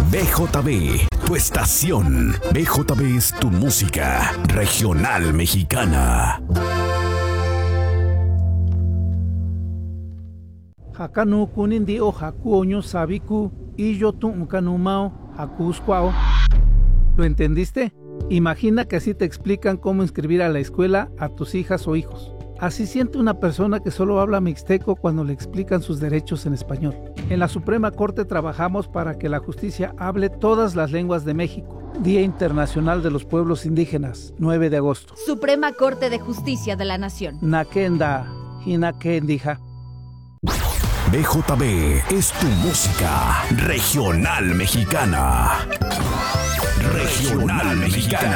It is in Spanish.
BJB, tu estación. BJB es tu música regional mexicana. Hakanu kunindi o hakuoño sabiku y yo tu unkanumao hakusquao. ¿Lo entendiste? Imagina que así te explican cómo inscribir a la escuela a tus hijas o hijos. Así siente una persona que solo habla mixteco cuando le explican sus derechos en español. En la Suprema Corte trabajamos para que la justicia hable todas las lenguas de México. Día Internacional de los Pueblos Indígenas, 9 de agosto. Suprema Corte de Justicia de la Nación. Nakenda, Hinakendija. BJB es tu música regional mexicana. Regional mexicana.